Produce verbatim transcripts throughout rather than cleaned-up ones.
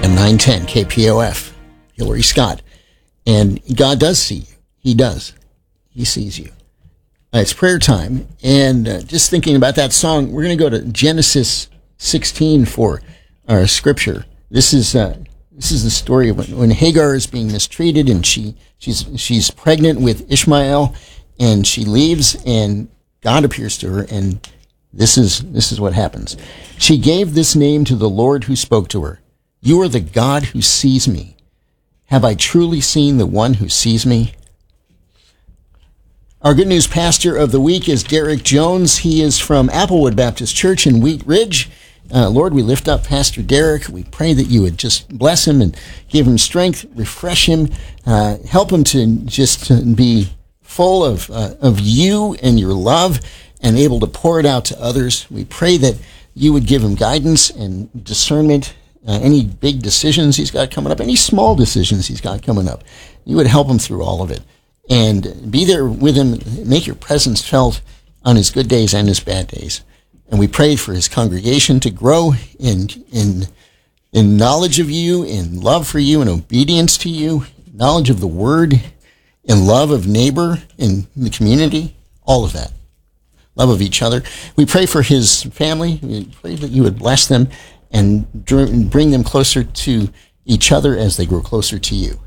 nine ten K P O F, Hillary Scott. And God does see you. He does. He sees you. Uh, it's prayer time. And uh, just thinking about that song, we're going to go to Genesis sixteen for our scripture. This is uh, this is the story of when, when Hagar is being mistreated, and she she's she's pregnant with Ishmael, and she leaves, and God appears to her, and this is this is what happens. She gave this name to the Lord who spoke to her. You are the God who sees me. Have I truly seen the one who sees me? Our Good News Pastor of the Week is Derek Jones. He is from Applewood Baptist Church in Wheat Ridge. Uh, Lord, we lift up Pastor Derek. We pray that you would just bless him and give him strength, refresh him, uh, help him to just to be full of uh, of you and your love and able to pour it out to others. We pray that you would give him guidance and discernment, uh, any big decisions he's got coming up, any small decisions he's got coming up. You would help him through all of it. And be there with him, make your presence felt on his good days and his bad days. And we pray for his congregation to grow in in in knowledge of you, in love for you, in obedience to you, knowledge of the word, in love of neighbor, in the community, all of that. Love of each other. We pray for his family. We pray that you would bless them and bring them closer to each other as they grow closer to you.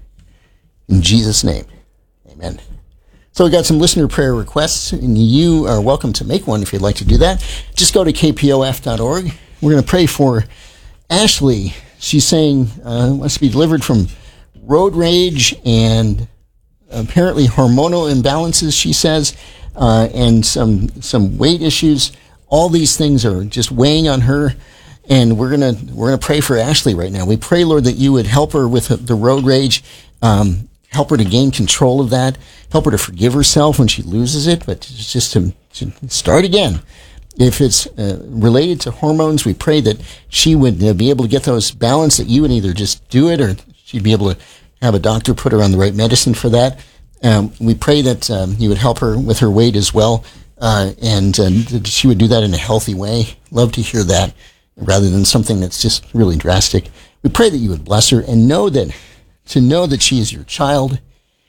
In Jesus' name. Amen. So we got some listener prayer requests, and you are welcome to make one if you'd like to do that. Just go to K P O F dot org. We're going to pray for Ashley. She's saying uh, wants to be delivered from road rage and apparently hormonal imbalances, she says, uh, and some some weight issues. All these things are just weighing on her, and we're gonna we're gonna pray for Ashley right now. We pray, Lord, that you would help her with the road rage. Um, Help her to gain control of that. Help her to forgive herself when she loses it, but just to, to start again. If it's uh, related to hormones, we pray that she would uh, be able to get those balanced, that you would either just do it or she'd be able to have a doctor put her on the right medicine for that. Um, we pray that um, you would help her with her weight as well, uh, and uh, that she would do that in a healthy way. Love to hear that rather than something that's just really drastic. We pray that you would bless her and know that to know that she is your child,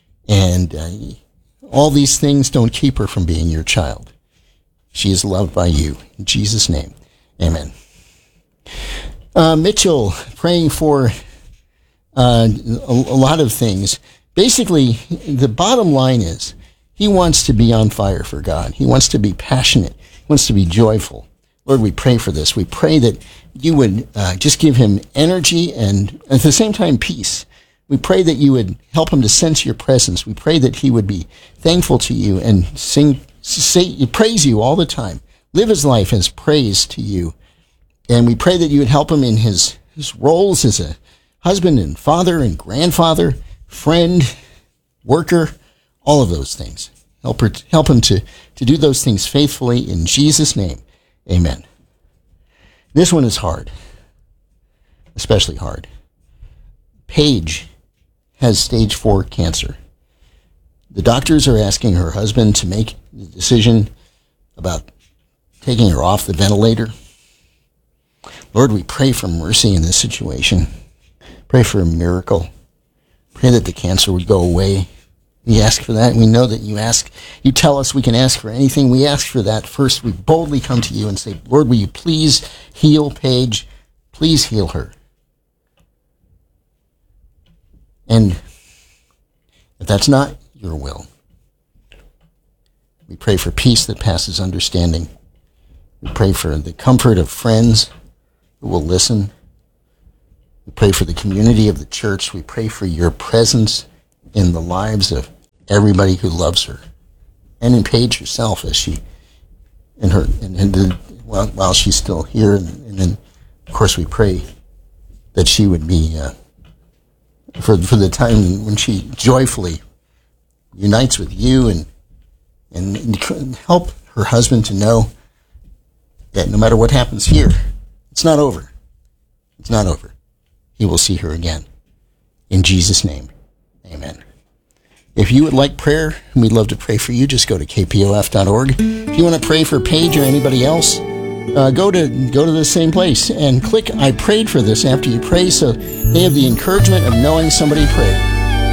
and uh, all these things don't keep her from being your child. She is loved by you. In Jesus' name, amen. Uh, Mitchell, praying for uh, a, a lot of things. Basically, the bottom line is he wants to be on fire for God. He wants to be passionate. He wants to be joyful. Lord, we pray for this. We pray that you would uh, just give him energy and at the same time peace. We pray that you would help him to sense your presence. We pray that he would be thankful to you and sing, say, praise you all the time. Live his life as praise to you. And we pray that you would help him in his, his roles as a husband and father and grandfather, friend, worker, all of those things. Help, her, help him to, to do those things faithfully in Jesus' name. Amen. This one is hard, especially hard. Paige has stage four cancer. The doctors are asking her husband to make the decision about taking her off the ventilator. Lord, we pray for mercy in this situation. Pray for a miracle. Pray that the cancer would go away. We ask for that. We know that you ask, you tell us we can ask for anything. We ask for that. First, we boldly come to you and say, Lord, will you please heal Paige? Please heal her. And if that's not your will, we pray for peace that passes understanding. We pray for the comfort of friends who will listen. We pray for the community of the church. We pray for your presence in the lives of everybody who loves her, and in Paige herself as she, in her, and, and the, while, while she's still here. And, and then, of course, we pray that she would be. Uh, For for the time when she joyfully unites with you and, and and help her husband to know that no matter what happens here, it's not over. It's not over. He will see her again. In Jesus' name, amen. If you would like prayer, and we'd love to pray for you, just go to K P O F dot org. If you want to pray for Paige or anybody else, uh, go to go to the same place and click I prayed for this after you pray, so they have the encouragement of knowing somebody prayed.